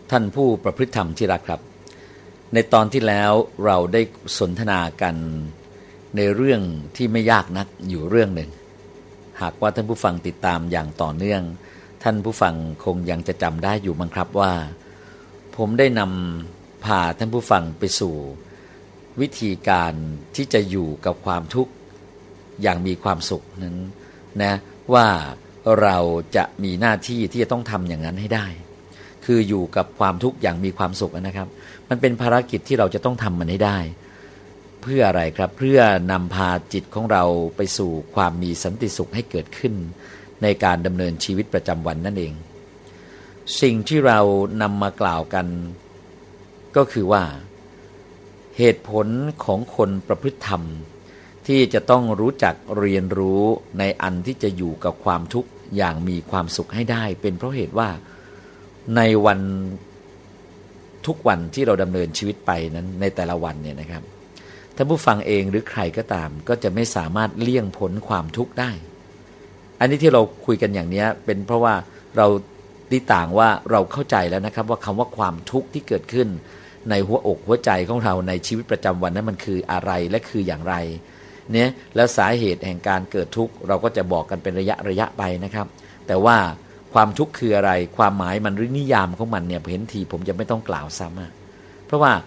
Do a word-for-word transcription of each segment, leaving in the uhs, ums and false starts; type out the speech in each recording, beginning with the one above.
ท่านผู้ประพฤติธรรมที่รักครับในตอนที่แล้วเราได้สนทนากันในเรื่องที่ไม่ยากนักอยู่เรื่องหนึ่งหากว่าท่านผู้ฟังติดตามอย่างต่อเนื่องท่านผู้ฟังคงยังจะจำได้อยู่มั้งครับว่าผมได้นำพาท่านผู้ฟังไปสู่วิธีการที่จะอยู่กับความทุกข์อย่างมีความสุขนั้นนะว่าเราจะมีหน้าที่ที่จะต้องทำอย่างนั้นให้ได้คืออยู่กับความทุกข์อย่างมีความสุขนะครับมันเป็นภารกิจที่เราจะต้องทำมันให้ได้เพื่ออะไรครับเพื่อนำพาจิตของเราไปสู่ความมีสันติสุขให้เกิดขึ้นในการดำเนินชีวิตประจำวันนั่นเองสิ่งที่เรานำมากล่าวกันก็คือว่าเหตุผลของคนประพฤติธรรมที่จะต้องรู้จักเรียนรู้ในอันที่จะอยู่กับความทุกข์อย่างมีความสุขให้ได้เป็นเพราะเหตุว่าในวันทุกวันที่เราดำเนินชีวิตไปนั้นในแต่ละวันเนี่ยนะครับท่านผู้ฟังเองหรือใครก็ตามก็จะไม่สามารถเลี่ยงพ้นความทุกข์ได้อันนี้ที่เราคุยกันอย่างนี้เป็นเพราะว่าเราติต่างว่าเราเข้าใจแล้วนะครับว่าคำว่าความทุกข์ที่เกิดขึ้นในหัวอกหัวใจของเราในชีวิตประจำวันนั้นมันคืออะไรและคืออย่างไรเนี่ยแล้วสาเหตุแห่งการเกิดทุกข์เราก็จะบอกกันเป็นระยะระยะไปนะครับแต่ว่าความทุกข์คืออะไรความหมายมันหรือนิยามของมันเนี่ยเห็นทีผมจะไม่ต้องกล่าวซ้ำเพราะว่า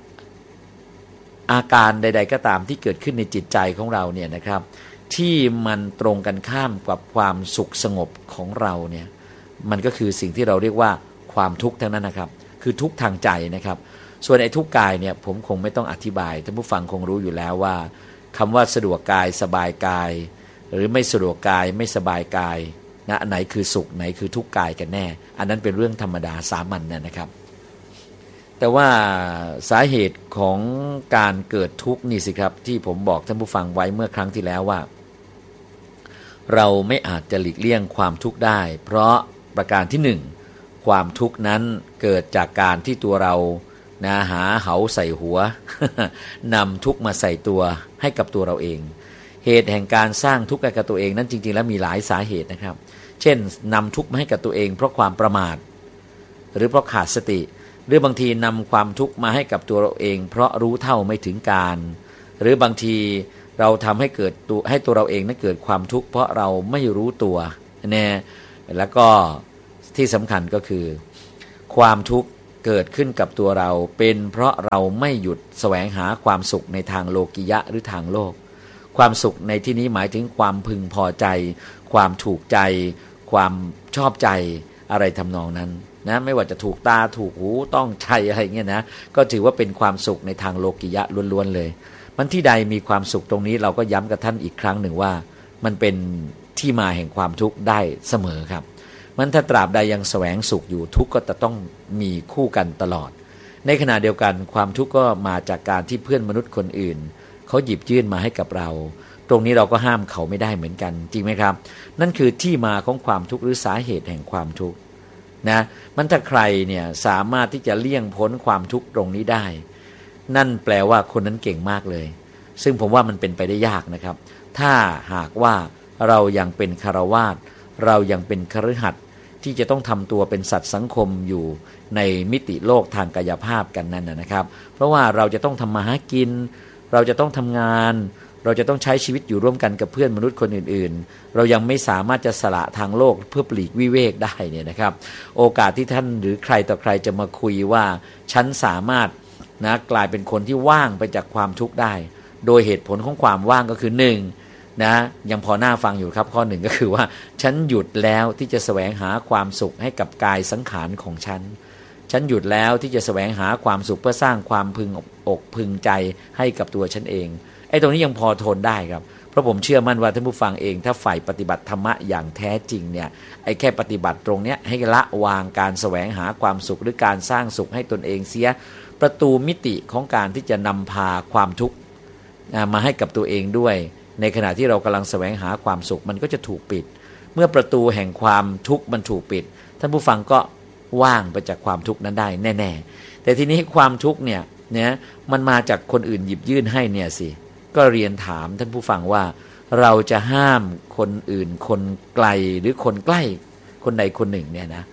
อาการใดๆก็ตามที่เกิดขึ้นในจิตใจของเราเนี่ยนะครับที่มันตรงกันข้ามกับความสุขสงบของเราเนี่ยมันก็คือสิ่งที่เราเรียกว่าความทุกข์ทั้งนั้นนะครับคือทุกข์ทางใจนะครับส่วนไอ้ทุกข์กายเนี่ยผมคงไม่ต้องอธิบายท่านผู้ฟังคงรู้อยู่แล้วว่าคำว่าสะดวกกายสบายกายหรือไม่สะดวกกายไม่สบายกายนะอันไหนคือสุขไหนคือทุกข์กายกันแน่อันนั้นเป็นเรื่องธรรมดาสามัญ นะนะครับแต่ว่าสาเหตุของการเกิดทุกข์นี่สิครับที่ผมบอกท่านผู้ฟังไว้เมื่อครั้งที่แล้วว่าเราไม่อาจจะหลีกเลี่ยงความทุกข์ได้เพราะประการที่หนึ่งความทุกข์นั้นเกิดจากการที่ตัวเรานะหาเหาใส่หัว นำทุกข์มาใส่ตัวให้กับตัวเราเองเหตุแห่งการสร้างทุกข์ให้กับตัวเองนั้นจริงๆแล้วมีหลายสาเหตุนะครับเช่นนำทุกข์มาให้กับตัวเองเพราะความประมาทหรือเพราะขาดสติหรือบางทีนำความทุกข์มาให้กับตัวเราเองเพราะรู้เท่าไม่ถึงการหรือบางทีเราทำให้เกิดตัวให้ตัวเราเองนั้นเกิดความทุกข์เพราะเราไม่รู้ตัวแน่แล้วก็ที่สำคัญก็คือความทุกข์เกิดขึ้นกับตัวเราเป็นเพราะเราไม่หยุดแสวงหาความสุขในทางโลกิยะหรือทางโลกความสุขในที่นี้หมายถึงความพึงพอใจความถูกใจความชอบใจอะไรทำนองนั้นนะไม่ว่าจะถูกตาถูกหูต้องใจอะไรเงี้ยนะก็ถือว่าเป็นความสุขในทางโลกิยะล้วนๆเลยมันที่ใดมีความสุขตรงนี้เราก็ย้ำกับท่านอีกครั้งหนึ่งว่ามันเป็นที่มาแห่งความทุกข์ได้เสมอครับมันถ้าตราบใดยังแสวงสุขอยู่ทุกข์ก็จะต้องมีคู่กันตลอดในขณะเดียวกันความทุกข์ก็มาจากการที่เพื่อนมนุษย์คนอื่นเขาหยิบยื่นมาให้กับเราตรงนี้เราก็ห้ามเขาไม่ได้เหมือนกันจริงไหมครับนั่นคือที่มาของความทุกข์หรือสาเหตุแห่งความทุกข์นะมันถ้าใครเนี่ยสามารถที่จะเลี่ยงพ้นความทุกข์ตรงนี้ได้นั่นแปลว่าคนนั้นเก่งมากเลยซึ่งผมว่ามันเป็นไปได้ยากนะครับถ้าหากว่าเรายังเป็นฆราวาสเรายังเป็นคฤหัสถ์ที่จะต้องทำตัวเป็นสัตว์สังคมอยู่ในมิติโลกทางกายภาพกันนั่นนะครับเพราะว่าเราจะต้องทำมาหากินเราจะต้องทำงานเราจะต้องใช้ชีวิตอยู่ร่วมกันกับเพื่อนมนุษย์คนอื่นๆเรายังไม่สามารถจะสละทางโลกเพื่อปลีกวิเวกได้เนี่ยนะครับโอกาสที่ท่านหรือใครต่อใครจะมาคุยว่าฉันสามารถนะกลายเป็นคนที่ว่างไปจากความทุกข์ได้โดยเหตุผลของความว่างก็คือหนึ่งนะยังพอหน้าฟังอยู่ครับข้อหนึ่งก็คือว่าฉันหยุดแล้วที่จะแสวงหาความสุขให้กับกายสังขารของฉันฉันหยุดแล้วที่จะแสวงหาความสุขเพื่อสร้างความพึงอกพึงใจให้กับตัวฉันเองไอ้ตรงนี้ยังพอทนได้ครับเพราะผมเชื่อมั่นว่าท่านผู้ฟังเองถ้าฝ่ายปฏิบัติธรรมะอย่างแท้จริงเนี่ยไอ้แค่ปฏิบัติตรงเนี้ยให้ละวางการแสวงหาความสุขหรือการสร้างสุขให้ตนเองเสียประตูมิติของการที่จะนำพาความทุกข์มาให้กับตัวเองด้วยในขณะที่เรากำลังแสวงหาความสุขมันก็จะถูกปิดเมื่อประตูแห่งความทุกข์มันถูกปิดท่านผู้ฟังก็ว่างไปจากความทุกข์นั้นได้แน่ๆแต่ทีนี้ความทุกข์เนี่ยเนี่ยมันมาจากคนอื่นหยิบยื่นให้เนี่ยสิก็เรียนถามท่านผู้ฟังว่าเราจะห้ามคนอื่นคนไกลหรือคนใกล้คนใดคนหนึ่งเนี่ยนะ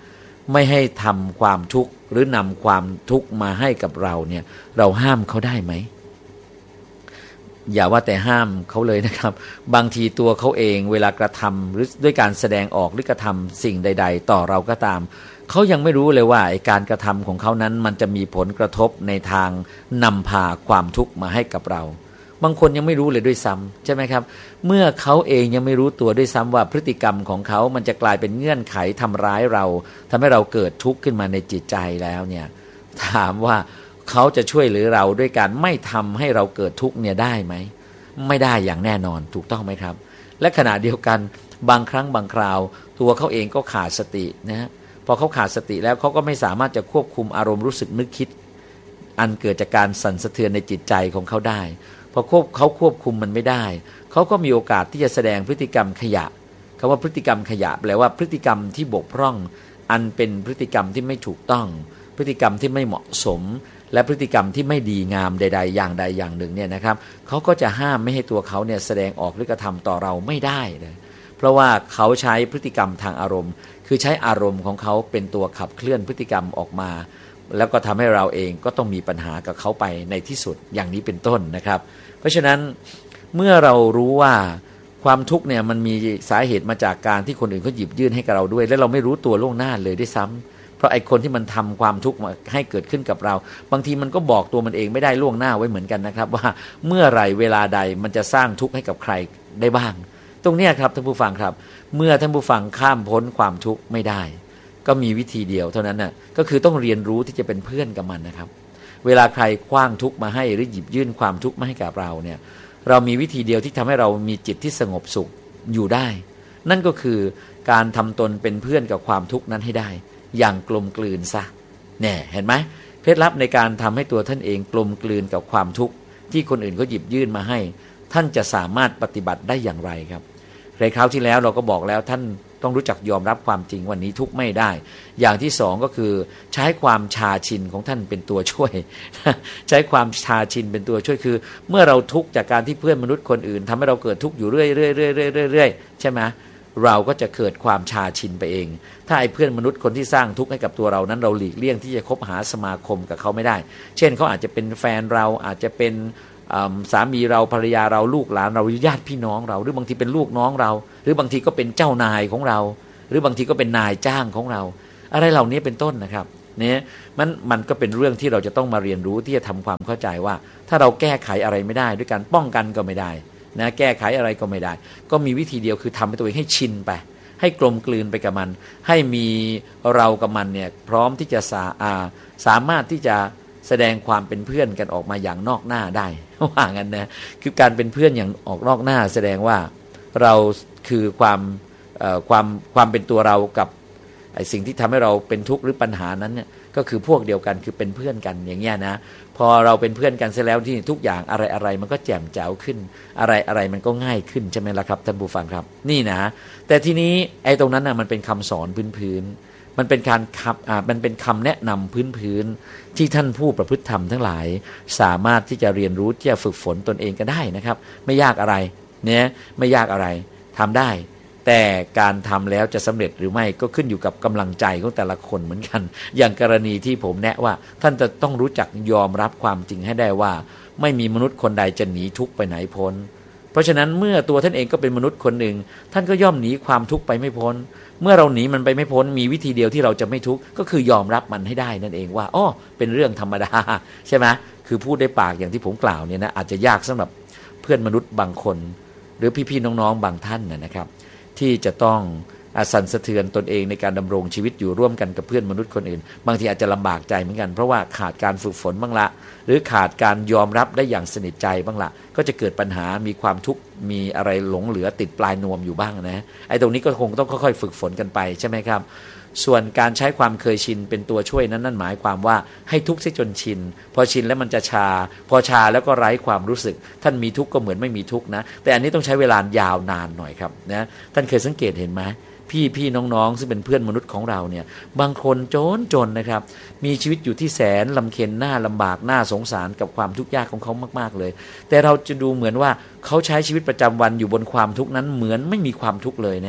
ไม่ให้ทำความทุกข์หรือนำความทุกข์มาให้กับเราเนี่ยเราห้ามเขาได้ไหมอย่าว่าแต่ห้ามเขาเลยนะครับบางทีตัวเขาเองเวลากระทำหรือด้วยการแสดงออกหรือกระทำสิ่งใดๆต่อเราก็ตามเขายังไม่รู้เลยว่าไอ้การกระทำของเขานั้นมันจะมีผลกระทบในทางนำพาความทุกข์มาให้กับเราบางคนยังไม่รู้เลยด้วยซ้ำใช่ไหมครับเมื่อเขาเองยังไม่รู้ตัวด้วยซ้ำว่าพฤติกรรมของเขามันจะกลายเป็นเงื่อนไขทำร้ายเราทำให้เราเกิดทุกข์ขึ้นมาในจิตใจแล้วเนี่ยถามว่าเขาจะช่วยเหลือเราด้วยการไม่ทำให้เราเกิดทุกข์เนี่ยได้ไหมไม่ได้อย่างแน่นอนถูกต้องไหมครับและขณะเดียวกันบางครั้งบางคราวตัวเขาเองก็ขาดสตินะฮะพอเขาขาดสติแล้วเขาก็ไม่สามารถจะควบคุมอารมณ์รู้สึกนึกคิดอันเกิดจากการสั่นสะเทือนในจิตใจของเขาได้พอควบเขาควบคุมมันไม่ได้เขาก็มีโอกาสที่จะแสดงพฤติกรรมขยะคำว่าพฤติกรรมขยะแปลว่าพฤติกรรมที่บกพร่องอันเป็นพฤติกรรมที่ไม่ถูกต้องพฤติกรรมที่ไม่เหมาะสมและพฤติกรรมที่ไม่ดีงามใดๆอย่างใดอย่างหนึ่งเนี่ยนะครับเขาก็จะห้ามไม่ให้ตัวเขาเนี่ยแสดงออกหรือกระทำต่อเราไม่ได้เลยเพราะว่าเขาใช้พฤติกรรมทางอารมณ์คือใช้อารมณ์ของเขาเป็นตัวขับเคลื่อนพฤติกรรมออกมาแล้วก็ทำให้เราเองก็ต้องมีปัญหากับเขาไปในที่สุดอย่างนี้เป็นต้นนะครับเพราะฉะนั้นเมื่อเรารู้ว่าความทุกข์เนี่ยมันมีสาเหตุมาจากการที่คนอื่นเขาหยิบยื่นให้กับเราด้วยและเราไม่รู้ตัวล่วงหน้าเลยด้วยซ้ำเพราะไอ้คนที่มันทำความทุกข์มาให้เกิดขึ้นกับเราบางทีมันก็บอกตัวมันเองไม่ได้ล่วงหน้าไว้เหมือนกันนะครับว่าเมื่อไหร่เวลาใดมันจะสร้างทุกข์ให้กับใครได้บ้างตรงนี้ครับท่านผู้ฟังครับเมื่อท่านผู้ฟังข้ามพ้นความทุกข์ไม่ได้ก็มีวิธีเดียวเท่านั้นน่ะก็คือต้องเรียนรู้ที่จะเป็นเพื่อนกับมันนะครับเวลาใครคว้างทุกข์มาให้หรือหยิบยื่นความทุกข์มาให้กับเราเนี่ยเรามีวิธีเดียวที่ทำให้เรามีจิตที่สงบสุขอยู่ได้นั่นก็คือการทำตนเป็นเพื่อนกับความทุกข์นั้นให้ได้อย่างกลมกลืนซะแน่เห็นไหมเคล็ดลับในการทำให้ตัวท่านเองกลมกลืนกับความทุกข์ที่คนอื่นเขาหยิบยื่นมาให้ท่านจะสามารถปฏิบัติได้อย่างไรครับในคราวที่แล้วเราก็บอกแล้วท่านต้องรู้จักยอมรับความจริงวันนี้ทุกข์ไม่ได้อย่างที่สองก็คือใช้ความชาชินของท่านเป็นตัวช่วยใช้ความชาชินเป็นตัวช่วยคือเมื่อเราทุกข์จากการที่เพื่อนมนุษย์คนอื่นทำให้เราเกิดทุกข์อยู่เรื่อยๆเรื่อยๆๆๆใช่ไหมเราก็จะเกิดความชาชินไปเองถ้าไอ้เพื่อนมนุษย์คนที่สร้างทุกข์ให้กับตัวเรานั้นเราหลีกเลี่ยงที่จะคบหาสมาคมกับเขาไม่ได้เช่นเขาอาจจะเป็นแฟนเราอาจจะเป็นสามีเราภรรยาเราลูกหลานเราญาติพี่น้องเราหรือบางทีเป็นลูกน้องเราหรือบางทีก็เป็นเจ้านายของเราหรือบางทีก็เป็นนายจ้างของเราอะไรเหล่านี้เป็นต้นนะครับเนี่ยมันมันก็เป็นเรื่องที่เราจะต้องมาเรียนรู้ที่จะทำความเข้าใจว่าถ้าเราแก้ไขอะไรไม่ได้ด้วยการป้องกันก็ไม่ได้นะแก้ไขอะไรก็ไม่ได้ก็มีวิธีเดียวคือทำให้ตัวเองให้ชินไปให้กลมกลืนไปกับมันให้มีเรากับมันเนี่ยพร้อมที่จะสาอาสามารถที่จะแสดงความเป็นเพื่อนกันออกมาอย่างนอกหน้าได้ว่างั้นนะคือการเป็นเพื่อนอย่างออกนอกหน้าแสดงว่าเราคือความความความเป็นตัวเรากับไอ้สิ่งที่ทำให้เราเป็นทุกข์หรือปัญหานั้นเนี่ยก็คือพวกเดียวกันคือเป็นเพื่อนกันอย่างเงี้ยนะพอเราเป็นเพื่อนกันเสร็จแล้วที่ทุกอย่างอะไรอะไรมันก็แจ่มแจ๋วขึ้นอะไรอะไรมันก็ง่ายขึ้นใช่ไหมล่ะครับท่านผู้ฟังครับนี่นะแต่ทีนี้ไอ้ตรงนั้นน่ะมันเป็นคำสอนพื้นๆมันเป็นการขับอ่ามันเป็นคำแนะนำพื้นๆที่ท่านผู้ประพฤติธรรมทั้งหลายสามารถที่จะเรียนรู้ที่จะฝึกฝนตนเองก็ได้นะครับไม่ยากอะไรเนี่ยไม่ยากอะไรทำได้แต่การทำแล้วจะสำเร็จหรือไม่ก็ขึ้นอยู่กับกำลังใจของแต่ละคนเหมือนกันอย่างกรณีที่ผมแนะว่าท่านจะต้องรู้จักยอมรับความจริงให้ได้ว่าไม่มีมนุษย์คนใดจะหนีทุกข์ไปไหนพ้นเพราะฉะนั้นเมื่อตัวท่านเองก็เป็นมนุษย์คนหนึ่งท่านก็ย่อมหนีความทุกข์ไปไม่พ้นเมื่อเราหนีมันไปไม่พ้นมีวิธีเดียวที่เราจะไม่ทุกข์ก็คือยอมรับมันให้ได้นั่นเองว่าอ้อเป็นเรื่องธรรมดาใช่ไหมคือพูดได้ปากอย่างที่ผมกล่าวเนี่ยนะอาจจะยากสำหรับเพื่อนมนุษย์บางคนหรือพี่ๆน้องๆบางท่านนะครับที่จะต้องสั่นสะเทือนตนเองในการดำรงชีวิตอยู่ร่วมกันกับเพื่อนมนุษย์คนอื่นบางทีอาจจะลำบากใจเหมือนกันเพราะว่าขาดการฝึกฝนบ้างละหรือขาดการยอมรับได้อย่างสนิทใจบ้างละก็จะเกิดปัญหามีความทุกข์มีอะไรหลงเหลือติดปลายนวมอยู่บ้างนะไอ้ตรงนี้ก็คงต้องค่อยๆฝึกฝนกันไปใช่ไหมครับส่วนการใช้ความเคยชินเป็นตัวช่วยนั้นนั่นหมายความว่าให้ทุกข์ซิจนชินพอชินแล้วมันจะชาพอชาแล้วก็ไร้ความรู้สึกท่านมีทุกข์ก็เหมือนไม่มีทุกข์นะแต่อันนี้ต้องใช้เวลายาวนานหน่อยครับนะท่านเคยสังเกตเห็นไหมพี่พี่น้องๆซึ่งเป็นเพื่อนมนุษย์ของเราเนี่ยบางคนจนจนนะครับมีชีวิตอยู่ที่แสนลำเค็ญหน้าลำบากหน้าสงสารกับความทุกข์ยากของเขามากๆเลยแต่เราจะดูเหมือนว่าเขาใช้ชีวิตประจำวันอยู่บนความทุกข์นั้นเหมือนไม่มีความทุกข์เลยนะฮะ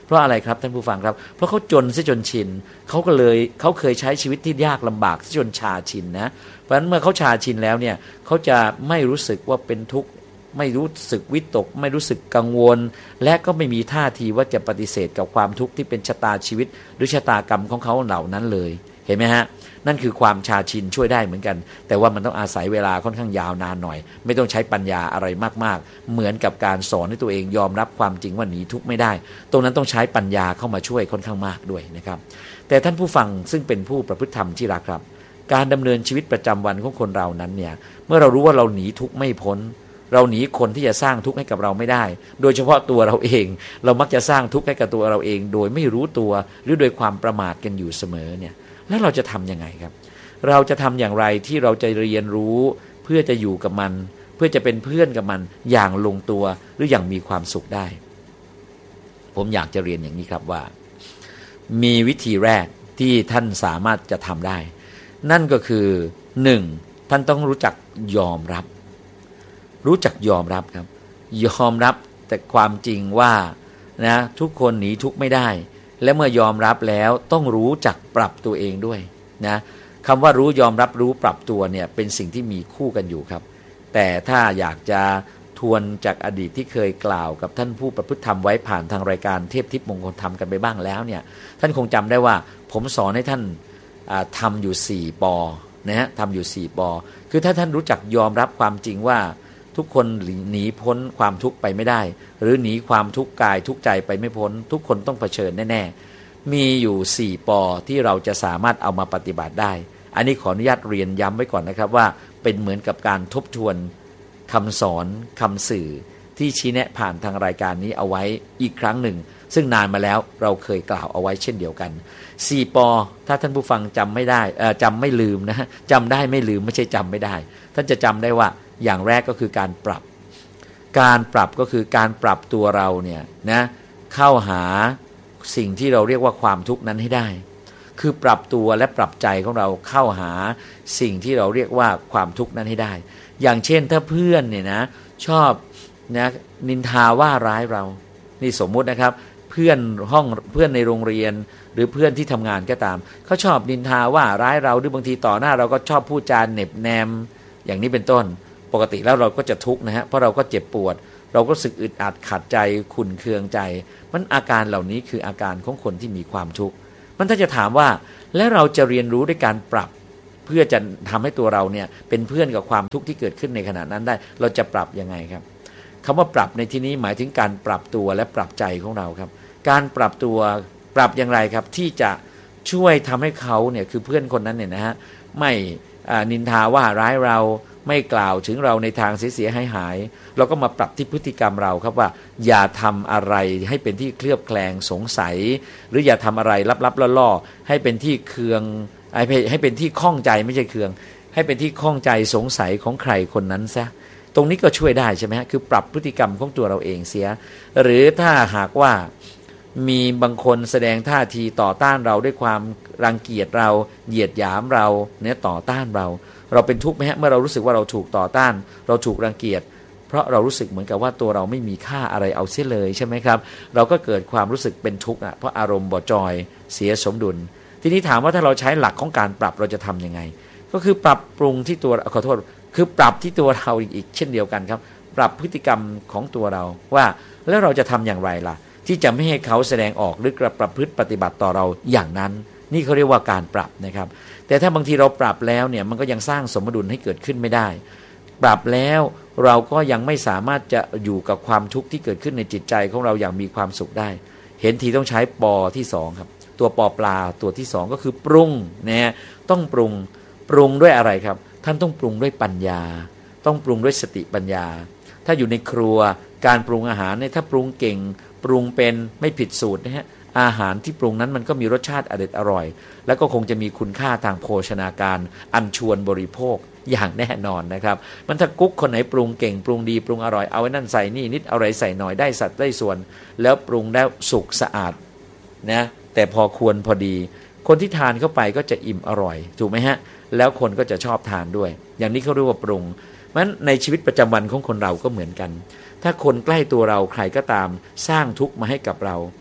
เพราะอะไรครับท่านผู้ฟังครับเพราะเขาจนซะจนชินเขาก็เลยเขาเคยใช้ชีวิตที่ยากลำบากซะจนชาชินนะเพราะฉะนั้นเมื่อเขาชาชินแล้วเนี่ยเขาจะไม่รู้สึกว่าเป็นทุกข์ไม่รู้สึกวิตกไม่รู้สึกกังวลและก็ไม่มีท่าทีว่าจะปฏิเสธกับความทุกข์ที่เป็นชะตาชีวิตหรือชะตากรรมของเขาเหล่านั้นเลยเห็นไหมฮะนั่นคือความชาชินช่วยได้เหมือนกันแต่ว่ามันต้องอาศัยเวลาค่อนข้างยาวนานหน่อยไม่ต้องใช้ปัญญาอะไรมากๆเหมือนกับการสอนให้ตัวเองยอมรับความจริงว่าหนีทุกข์ไม่ได้ตรงนั้นต้องใช้ปัญญาเข้ามาช่วยค่อนข้างมากด้วยนะครับแต่ท่านผู้ฟังซึ่งเป็นผู้ประพฤติธรรมที่รักครับการดำเนินชีวิตประจำวันของคนเรานั้นเนี่ยเมื่อเรารู้ว่าเราหนีทุกข์ไม่พ้นเราหนีคนที่จะสร้างทุกข์ให้กับเราไม่ได้โดยเฉพาะตัวเราเองเรามักจะสร้างทุกข์ให้กับตัวเราเองโดยไม่รู้ตัวหรือโดยความประมาทกันอยู่เสมอเนี่ยแล้วเราจะทำยังไงครับเราจะทำอย่างไรที่เราจะเรียนรู้เพื่อจะอยู่กับมันเพื่อจะเป็นเพื่อนกับมันอย่างลงตัวหรืออย่างมีความสุขได้ผมอยากจะเรียนอย่างนี้ครับว่ามีวิธีแรกที่ท่านสามารถจะทำได้นั่นก็คือหนึ่งท่านต้องรู้จักยอมรับรู้จักยอมรับครับยอมรับแต่ความจริงว่านะทุกคนหนีทุกข์ไม่ได้และเมื่อยอมรับแล้วต้องรู้จักปรับตัวเองด้วยนะคำว่ารู้ยอมรับรู้ปรับตัวเนี่ยเป็นสิ่งที่มีคู่กันอยู่ครับแต่ถ้าอยากจะทวนจากอดีตที่เคยกล่าวกับท่านผู้ประพฤติธรรมไว้ผ่านทางรายการเทพทิพย์มงคลธรรมกันไปบ้างแล้วเนี่ยท่านคงจำได้ว่าผมสอนให้ท่านทำอยู่สี่ปอนะฮะทำอยู่สี่ปอคือถ้าท่านรู้จักยอมรับความจริงว่าทุกคนหนีพ้นความทุกข์ไปไม่ได้หรือหนีความทุกข์กายทุกข์ใจไปไม่พ้นทุกคนต้องเผชิญแน่ๆมีอยู่สี่ปอที่เราจะสามารถเอามาปฏิบัติได้อันนี้ขออนุญาตเรียนย้ำไว้ก่อนนะครับว่าเป็นเหมือนกับการทบทวนคำสอนคำสื่อที่ชี้แนะผ่านทางรายการนี้เอาไว้อีกครั้งหนึ่งซึ่งนานมาแล้วเราเคยกล่าวเอาไว้เช่นเดียวกันสี่ปอถ้าท่านผู้ฟังจำไม่ได้เอ่อจำไม่ลืมนะจำได้ไม่ลืมไม่ใช่จำไม่ได้ท่านจะจำได้ว่าอย่างแรกก็คือการปรับการปรับก็คือการปรับตัวเราเนี่ยนะเข้าหาสิ่งที่เราเรียกว่าความทุกข์นั้นให้ได้คือปรับตัวและปรับใจของเราเข้าหาสิ่งที่เราเรียกว่าความทุกข์นั้นให้ได้อย่างเช่นถ้าเพื่อนเนี่ยนะชอบนะนินทาว่าร้ายเรานี่สมมุตินะครับเพื่อนห้องเพื่อนในโรงเรียนหรือเพื่อนที่ทำงานก็ตามเขาชอบนินทาว่าร้ายเราหรือบางทีต่อหน้าเราก็ชอบพูดจาเหน็บแนมอย่างนี้เป็นต้นปกติแล้วเราก็จะทุกข์นะฮะเพราะเราก็เจ็บปวดเราก็รู้สึกอึดอัดขัดใจขุ่นเคืองใจมันอาการเหล่านี้คืออาการของคนที่มีความทุกข์มันถ้าจะถามว่าแล้วเราจะเรียนรู้ด้วยการปรับเพื่อจะทำให้ตัวเราเนี่ยเป็นเพื่อนกับความทุกข์ที่เกิดขึ้นในขณะนั้นได้เราจะปรับยังไงครับคำว่าปรับในที่นี้หมายถึงการปรับตัวและปรับใจของเราครับการปรับตัวปรับอย่างไรครับที่จะช่วยทำให้เขาเนี่ยคือเพื่อนคนนั้นเนี่ยนะฮะไม่นินทาว่าร้ายเราไม่กล่าวถึงเราในทางเสียหายหายเราก็มาปรับที่พฤติกรรมเราครับว่าอย่าทำอะไรให้เป็นที่เคลือบแคลงสงสัยหรืออย่าทำอะไรลับๆล่อๆให้เป็นที่เคืองให้เป็นที่ข้องใจไม่ใช่เคืองให้เป็นที่ข้องใจสงสัยของใครคนนั้นซะตรงนี้ก็ช่วยได้ใช่ไหมฮะคือปรับพฤติกรรมของตัวเราเองเสียหรือถ้าหากว่ามีบางคนแสดงท่าทีต่อต้านเราด้วยความรังเกียจเราเหยียดหยามเราเนี่ยต่อต้านเราเราเป็นทุกข์ไหมฮะเมื่อเรารู้สึกว่าเราถูกต่อต้านเราถูกรังเกียจเพราะเรารู้สึกเหมือนกับว่าตัวเราไม่มีค่าอะไรเอาเสียเลยใช่ไหมครับเราก็เกิดความรู้สึกเป็นทุกข์อ่ะเพราะอารมณ์บ่จอยเสียสมดุลทีนี้ถามว่าถ้าเราใช้หลักของการปรับเราจะทํำยังไงก็คือปรับปรุงที่ตัวขอโทษคือปรับที่ตัวเราอีกเช่นเดียวกันครับปรับพฤติกรรมของตัวเราว่าแล้วเราจะทำอย่างไรล่ะที่จะไม่ให้เขาแสดงออกหรือกระประพฤติปฏิบัติต่อเราอย่างนั้นนี่เขาเรียกว่าการปรับนะครับแต่ถ้าบางทีเราปรับแล้วเนี่ยมันก็ยังสร้างสมดุลให้เกิดขึ้นไม่ได้ปรับแล้วเราก็ยังไม่สามารถจะอยู่กับความทุกข์ที่เกิดขึ้นในจิตใจของเราอย่างมีความสุขได้เห็นทีต้องใช้ปอที่สองครับตัวปอปลาตัวที่สองก็คือปรุงนะต้องปรุงปรุงด้วยอะไรครับท่านต้องปรุงด้วยปัญญาต้องปรุงด้วยสติปัญญาถ้าอยู่ในครัวการปรุงอาหารเนี่ยถ้าปรุงเก่งปรุงเป็นไม่ผิดสูตรนะฮะอาหารที่ปรุงนั้นมันก็มีรสชาติอร่อยอร่อยแล้วก็คงจะมีคุณค่าทางโภชนาการอันชวนบริโภคอย่างแน่นอนนะครับมันถ้ากุ๊กคนไหนปรุงเก่งปรุงดีปรุงอร่อยเอาไว้นั่นใส่นี่นิดอะไรใส่หน่อยได้สัดได้ส่วนแล้วปรุงได้สุกสะอาดนะแต่พอควรพอดีคนที่ทานเข้าไปก็จะอิ่มอร่อยถูกไหมฮะแล้วคนก็จะชอบทานด้วยอย่างนี้เขาเรียกว่าปรุงเพราะฉะนั้นในชีวิตประจำวันของคนเราก็เหมือนกันถ้าคนใกล้ตัวเราใครก็ตามสร้างทุกข์มาให้กับเรา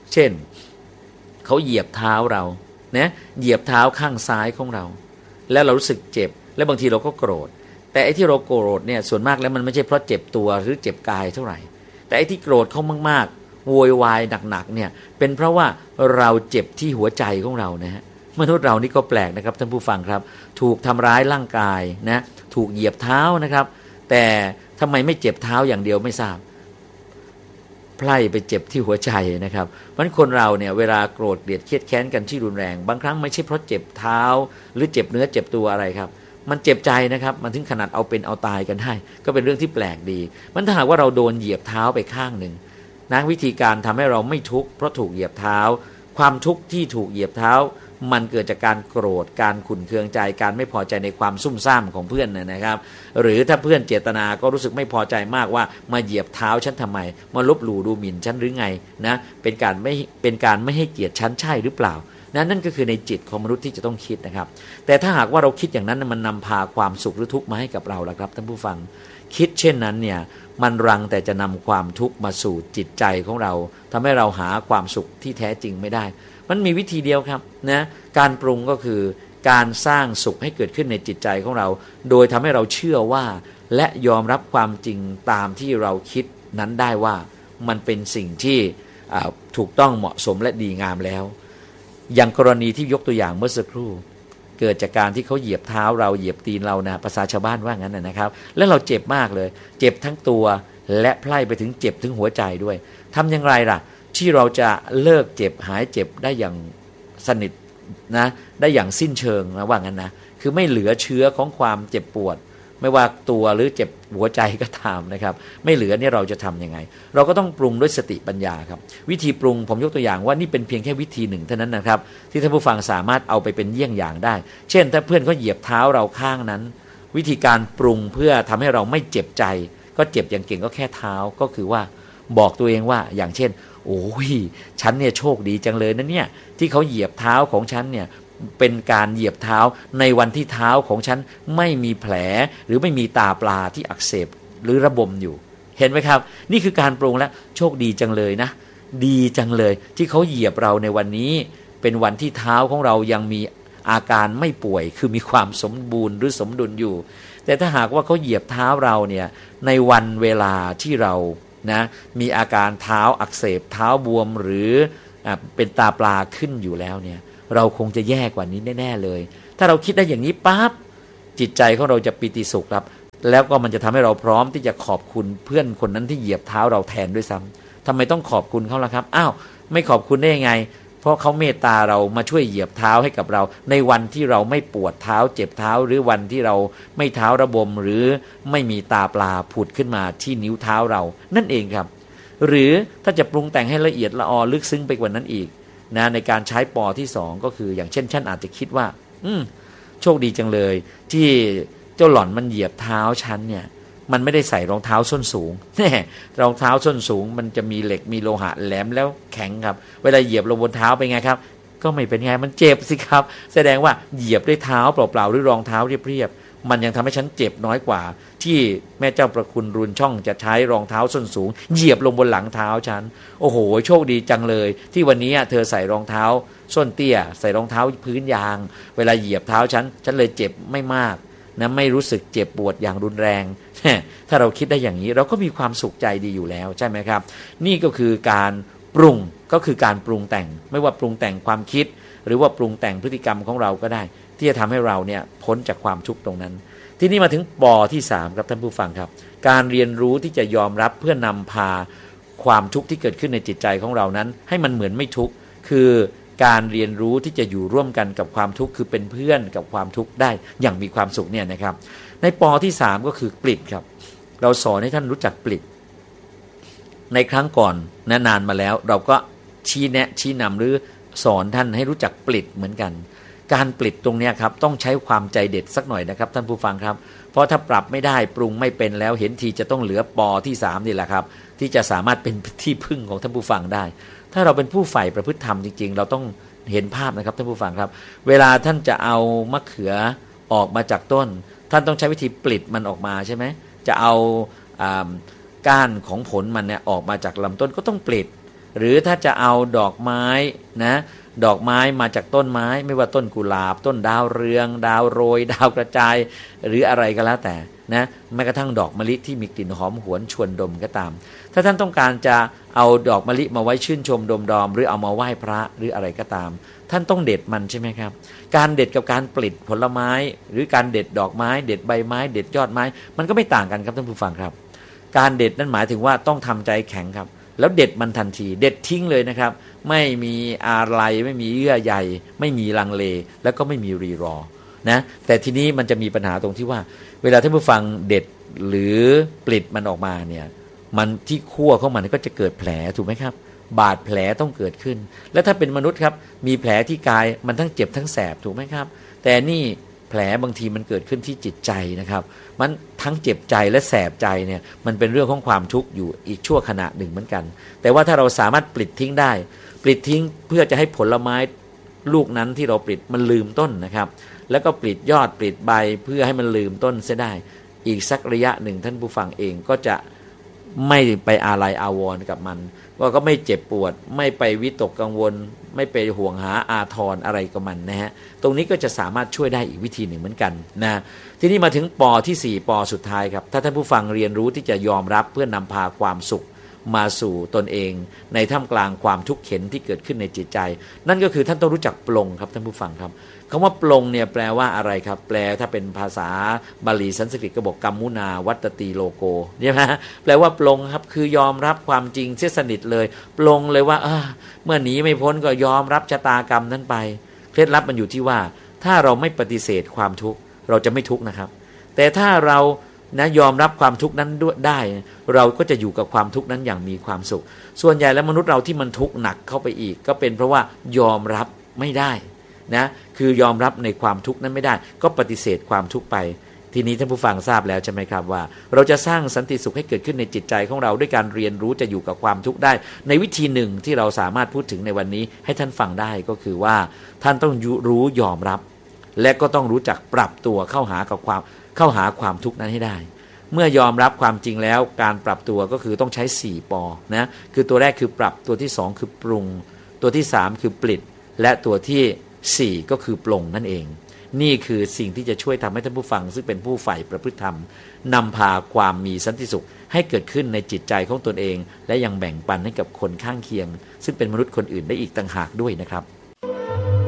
เช่นเขาเหยียบเท้าเรานะเหยียบเท้าข้างซ้ายของเราแล้วเรารู้สึกเจ็บและบางทีเราก็โกรธแต่ไอ้ที่เราโกรธเนี่ยส่วนมากแล้วมันไม่ใช่เพราะเจ็บตัวหรือเจ็บกายเท่าไหร่แต่ไอ้ที่โกรธเขามากๆโวยวายหนักๆเนี่ยเป็นเพราะว่าเราเจ็บที่หัวใจของเรานะฮะมนุษย์เรานี่ก็แปลกนะครับท่านผู้ฟังครับถูกทำร้ายร่างกายนะถูกเหยียบเท้านะครับแต่ทำไมไม่เจ็บเท้าอย่างเดียวไม่ทราบไพร่ไปเจ็บที่หัวใจนะครับเพราะฉะนั้นคนเราเนี่ยเวลาโกรธเกลียดเครียดแค้นกันที่รุนแรงบางครั้งไม่ใช่เพราะเจ็บเท้าหรือเจ็บเนื้อเจ็บตัวอะไรครับมันเจ็บใจนะครับมันถึงขนาดเอาเป็นเอาตายกันได้ก็เป็นเรื่องที่แปลกดีมันถ้าหากว่าเราโดนเหยียบเท้าไปข้างหนึ่งนะวิธีการทำให้เราไม่ทุกข์เพราะถูกเหยียบเท้าความทุกข์ที่ถูกเหยียบเท้ามันเกิดจากการโกรธการขุ่นเคืองใจการไม่พอใจในความซุ่มซ่ามของเพื่อนนะครับหรือถ้าเพื่อนเจตนาก็รู้สึกไม่พอใจมากว่ามาเหยียบเท้าฉันทำไมมาลบหลู่ดูหมิ่นฉันหรือไงนะเป็นการไม่เป็นการไม่ให้เกียรติฉันใช่หรือเปล่านั่นนั่นก็คือในจิตของมนุษย์ที่จะต้องคิดนะครับแต่ถ้าหากว่าเราคิดอย่างนั้นมันนำพาความสุขหรือทุกข์มาให้กับเราล่ะครับท่านผู้ฟังคิดเช่นนั้นเนี่ยมันรังแต่จะนำความทุกข์มาสู่จิตใจของเราทำให้เราหาความสุขที่แท้จริงไม่ได้มันมีวิธีเดียวครับนะการปรุงก็คือการสร้างสุขให้เกิดขึ้นในจิตใจของเราโดยทำให้เราเชื่อว่าและยอมรับความจริงตามที่เราคิดนั้นได้ว่ามันเป็นสิ่งที่ถูกต้องเหมาะสมและดีงามแล้วอย่างกรณีที่ยกตัวอย่างเมื่อสักครู่เกิดจากการที่เขาเหยียบเท้าเราเหยียบตีนเรานะภาษาชาวบ้านว่างั้นนะครับแล้วเราเจ็บมากเลยเจ็บทั้งตัวและไพร่ไปถึงเจ็บถึงหัวใจด้วยทำอย่างไรล่ะที่เราจะเลิกเจ็บหายเจ็บได้อย่างสนิทนะได้อย่างสิ้นเชิงนะว่างั้นนะคือไม่เหลือเชื้อของความเจ็บปวดไม่ว่าตัวหรือเจ็บหัวใจก็ตามนะครับไม่เหลือเนี่ยเราจะทำยังไงเราก็ต้องปรุงด้วยสติปัญญาครับวิธีปรุงผมยกตัวอย่างว่านี่เป็นเพียงแค่วิธีหนึ่งเท่านั้นนะครับที่ท่านผู้ฟังสามารถเอาไปเป็นเยี่ยงอย่างได้เช่นถ้าเพื่อนเขาเหยียบเท้าเราข้างนั้นวิธีการปรุงเพื่อทำให้เราไม่เจ็บใจก็เจ็บอย่างเก่งก็แค่เท้าก็คือว่าบอกตัวเองว่าอย่างเช่นโอ้ยฉันเนี่ยโชคดีจังเลยนะเนี่ยที่เขาเหยียบเท้าของฉันเนี่ยเป็นการเหยียบเท้าในวันที่เท้าของฉันไม่มีแผลหรือไม่มีตาปลาที่อักเสบหรือระบมอยู่เห็นไหมครับนี่คือการปรุงแล้วโชคดีจังเลยนะดีจังเลยที่เขาเหยียบเราในวันนี้เป็นวันที่เท้าของเรายังมีอาการไม่ป่วยคือมีความสมบูรณ์หรือสมดุลอยู่แต่ถ้าหากว่าเขาเหยียบเท้าเราเนี่ยในวันเวลาที่เรานะมีอาการเท้าอักเสบเท้าบวมหรือเป็นตาปลาขึ้นอยู่แล้วเนี่ยเราคงจะแย่กว่านี้แน่ๆเลยถ้าเราคิดได้อย่างนี้ปั๊บจิตใจของเราจะปิติสุขครับแล้วก็มันจะทำให้เราพร้อมที่จะขอบคุณเพื่อนคนนั้นที่เหยียบเท้าเราแทนด้วยซ้ำทำไมต้องขอบคุณเขาล่ะครับอ้าวไม่ขอบคุณได้ยังไงเพราะเขาเมตตาเรามาช่วยเหยียบเท้าให้กับเราในวันที่เราไม่ปวดเท้าเจ็บเท้าหรือวันที่เราไม่เท้าระบมหรือไม่มีตาปลาผุดขึ้นมาที่นิ้วเท้าเรานั่นเองครับหรือถ้าจะปรุงแต่งให้ละเอียดละออลึกซึ้งไปกว่านั้นอีกนะในการใช้ปอที่สองก็คืออย่างเช่นท่านอาจจะคิดว่าอืมโชคดีจังเลยที่เจ้าหล่อนมันเหยียบเท้าฉันเนี่ยมันไม่ได้ใส่รองเท้าส้นสูงแน่รองเท้าส้นสูงมันจะมีเหล็กมีโลหะแหลมแล้วแข็งครับเวลาเหยียบลงบนเท้าเป็นไงครับก็ไม่เป็นไงมันเจ็บสิครับแสดงว่าเหยียบด้วยเท้าเปล่าๆหรือรองเท้าเรียบๆมันยังทำให้ฉันเจ็บน้อยกว่าที่แม่เจ้าประคุณรุนช่องจะใช้รองเท้าส้นสูงเหยียบลงบนหลังเท้าฉันโอ้โหโชคดีจังเลยที่วันนี้เธอใส่รองเท้าส้นเตี้ยใส่รองเท้าพื้นยางเวลาเหยียบเท้าฉันฉันเลยเจ็บไม่มากนะไม่รู้สึกเจ็บปวดอย่างรุนแรงถ้าเราคิดได้อย่างนี้เราก็มีความสุขใจดีอยู่แล้วใช่ไหมครับนี่ก็คือการปรุงก็คือการปรุงแต่งไม่ว่าปรุงแต่งความคิดหรือว่าปรุงแต่งพฤติกรรมของเราก็ได้ที่จะทำให้เราเนี่ยพ้นจากความทุกข์ตรงนั้นที่นี่มาถึงปอที่สามครับท่านผู้ฟังครับการเรียนรู้ที่จะยอมรับเพื่อนำพาความทุกข์ที่เกิดขึ้นในจิตใจของเรานั้นให้มันเหมือนไม่ทุกข์คือการเรียนรู้ที่จะอยู่ร่วมกันกับความทุกข์คือเป็นเพื่อนกับความทุกข์ได้อย่างมีความสุขเนี่ยนะครับในปอที่สามก็คือปลิดครับเราสอนให้ท่านรู้จักปลิดในครั้งก่อนนานมาแล้วเราก็ชี้แนะชี้นำหรือสอนท่านให้รู้จักปลิดเหมือนกันการปลิดตรงนี้ครับต้องใช้ความใจเด็ดสักหน่อยนะครับท่านผู้ฟังครับเพราะถ้าปรับไม่ได้ปรุงไม่เป็นแล้วเห็นทีจะต้องเหลือปอที่สามนี่แหละครับที่จะสามารถเป็นที่พึ่งของท่านผู้ฟังได้ถ้าเราเป็นผู้ใฝ่ประพฤติธรรมจริงๆเราต้องเห็นภาพนะครับท่านผู้ฟังครับเวลาท่านจะเอามะเขือออกมาจากต้นท่านต้องใช้วิธีปลิดมันออกมาใช่ไหมจะเอาก้านของผลมันเนี่ยออกมาจากลำต้นก็ต้องปลิดหรือถ้าจะเอาดอกไม้นะดอกไม้มาจากต้นไม้ไม่ว่าต้นกุหลาบต้นดาวเรืองดาวโรยดาวกระจายหรืออะไรก็แล้วแต่นะแม้กระทั่งดอกมะลิที่มีกลิ่นหอมหวนชวนดมก็ตามถ้าท่านต้องการจะเอาดอกมะลิมาไว้ชื่นชมดมดอมหรือเอามาไหว้พระหรืออะไรก็ตามท่านต้องเด็ดมันใช่ไหมครับการเด็ดกับการปลิดผลไม้หรือการเด็ดดอกไม้เด็ดใบไม้เด็ดยอดไม้มันก็ไม่ต่างกันครับท่านผู้ฟังครับการเด็ดนั้นหมายถึงว่าต้องทำใจแข็งครับแล้วเด็ดมันทันทีเด็ดทิ้งเลยนะครับไม่มีอะไรไม่มีเยื่อใยไม่มีลังเลแล้วก็ไม่มีรีรอนะแต่ทีนี้มันจะมีปัญหาตรงที่ว่าเวลาท่านผู้ฟังเด็ดหรือปลิดมันออกมาเนี่ยมันที่ขั้วของมันก็จะเกิดแผลถูกไหมครับบาดแผลต้องเกิดขึ้นและถ้าเป็นมนุษย์ครับมีแผลที่กายมันทั้งเจ็บทั้งแสบถูกไหมครับแต่นี่แผลบางทีมันเกิดขึ้นที่จิตใจนะครับมันทั้งเจ็บใจและแสบใจเนี่ยมันเป็นเรื่องของความทุกข์อยู่อีกชั่วขณะหนึ่งเหมือนกันแต่ว่าถ้าเราสามารถปลิดทิ้งได้ปลิดทิ้งเพื่อจะให้ผลไม้ลูกนั้นที่เราปลิดมันลืมต้นนะครับแล้วก็ปลิดยอดปลิดใบเพื่อให้มันลืมต้นเสียได้อีกสักระยะหนึ่งท่านผู้ฟังเองก็จะไม่ไปอาลัยอาวรณ์กับมันว่าก็ไม่เจ็บปวดไม่ไปวิตกกังวลไม่ไปห่วงหาอาทรอะไรกับมันนะฮะตรงนี้ก็จะสามารถช่วยได้อีกวิธีหนึ่งเหมือนกันนะทีนี้มาถึงปอที่สี่ปอสุดท้ายครับถ้าท่านผู้ฟังเรียนรู้ที่จะยอมรับเพื่อนำพาความสุขมาสู่ตนเองในท่ามกลางความทุกข์เข็ญที่เกิดขึ้นในจิตใจนั่นก็คือท่านต้องรู้จักปลงครับท่านผู้ฟังครับคำว่าปลงเนี่ยแปลว่าอะไรครับแปลถ้าเป็นภาษาบาลีสันสกฤตก็บอกกัมมุนาวัตติโลโกใช่ไหมแปลว่าปลงครับคือยอมรับความจริงเสียสนิทเลยปลงเลยว่าเออเมื่อหนีไม่พ้นก็ยอมรับชะตากรรมนั้นไปเคล็ดลับมันอยู่ที่ว่าถ้าเราไม่ปฏิเสธความทุกข์เราจะไม่ทุกข์นะครับแต่ถ้าเรานะยอมรับความทุกข์นั้นด้วยได้เราก็จะอยู่กับความทุกข์นั้นอย่างมีความสุขส่วนใหญ่แล้วมนุษย์เราที่มันทุกข์หนักเข้าไปอีกก็เป็นเพราะว่ายอมรับไม่ได้นะคือยอมรับในความทุกข์นั้นไม่ได้ก็ปฏิเสธความทุกข์ไปทีนี้ท่านผู้ฟังทราบแล้วใช่ไหมครับว่าเราจะสร้างสันติสุขให้เกิดขึ้นในจิตใจของเราด้วยการเรียนรู้จะอยู่กับความทุกข์ได้ในวิธีหนึ่งที่เราสามารถพูดถึงในวันนี้ให้ท่านฟังได้ก็คือว่าท่านต้องรู้ยอมรับและก็ต้องรู้จักปรับตัวเข้าหากับความเข้าหาความทุกข์นั้นให้ได้เมื่อยอมรับความจริงแล้วการปรับตัวก็คือต้องใช้สี่ปอนะคือตัวแรกคือปรับตัวที่สองคือปรุงตัวที่สามคือปลิดและตัวที่สี่ก็คือปลงนั่นเองนี่คือสิ่งที่จะช่วยทำให้ท่านผู้ฟังซึ่งเป็นผู้ใฝ่ประพฤติธรรมนำพาความมีสันติสุขให้เกิดขึ้นในจิตใจของตนเองและยังแบ่งปันให้กับคนข้างเคียงซึ่งเป็นมนุษย์คนอื่นได้อีกต่างหากด้วยนะครับ